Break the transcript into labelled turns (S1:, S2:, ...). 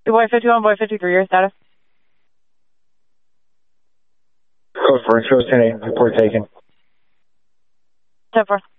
S1: Boy 51, boy 53, your status?
S2: Code for insurance 10-8, report taken.
S1: 10-4.